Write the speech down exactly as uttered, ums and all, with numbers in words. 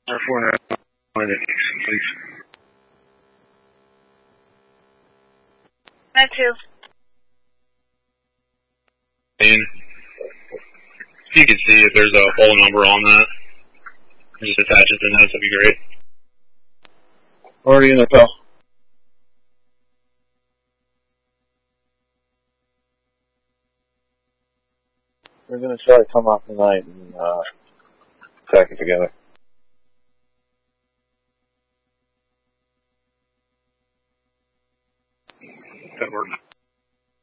four nine, please. nine two. And if you can see if there's a whole number on that, just attach it to notes, that'd be great. Already in the call. We're going to try to come out tonight and uh, attack it together. That works.